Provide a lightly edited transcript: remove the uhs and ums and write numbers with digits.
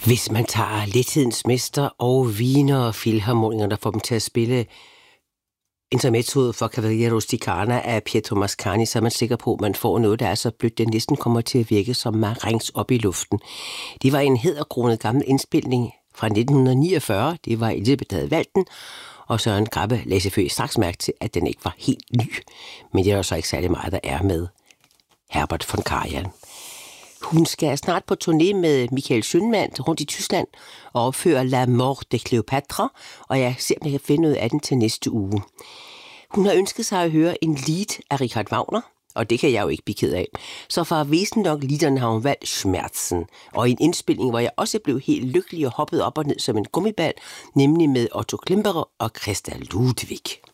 Hvis man tager Lethedens Mester og Wiener og Filharmonikerne, der får dem til at spille intermezzoet for Cavalleria Rusticana af Pietro Mascagni, så er man sikker på, at man får noget, der er så blødt, det næsten kommer til at virke som marings op i luften. Det var en hæderkronet gammel indspilning fra 1949. Det var Elisabeth, der havde valgt den, og Søren Krabbe lagde selvfølgelig straks mærke til, at den ikke var helt ny. Men det er jo så ikke særlig meget, der er med Herbert von Karajan. Hun skal snart på turné med Michael Schønwandt rundt i Tyskland og opføre La Mort de Cléopâtre, og jeg ser, om jeg kan finde noget af den til næste uge. Hun har ønsket sig at høre en lied af Richard Wagner, og det kan jeg jo ikke blive ked af. Så fra Wesendonck-liederne har hun valgt Schmerzen, og en indspilning, hvor jeg også blev helt lykkelig og hoppede op og ned som en gummiball, nemlig med Otto Klemperer og Christa Ludwig.